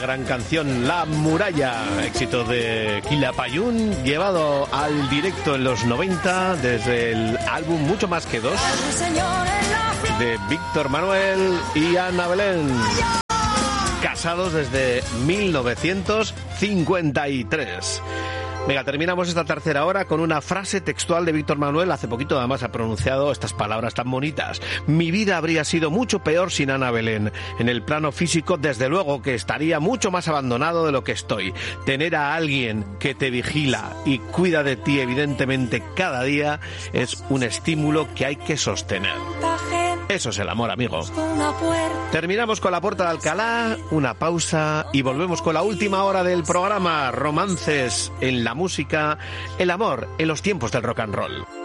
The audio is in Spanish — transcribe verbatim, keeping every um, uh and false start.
gran canción, La Muralla, éxito de Quilapayún, llevado al directo en los noventa desde el álbum Mucho Más Que Dos de Víctor Manuel y Ana Belén, casados desde mil novecientos cincuenta y tres. Venga, terminamos esta tercera hora con una frase textual de Víctor Manuel. Hace poquito además ha pronunciado estas palabras tan bonitas. Mi vida habría sido mucho peor sin Ana Belén. En el plano físico, desde luego que estaría mucho más abandonado de lo que estoy. Tener a alguien que te vigila y cuida de ti evidentemente cada día es un estímulo que hay que sostener. Eso es el amor, amigo. Terminamos con La Puerta de Alcalá, una pausa y volvemos con la última hora del programa. Romances en la música, el amor en los tiempos del rock and roll.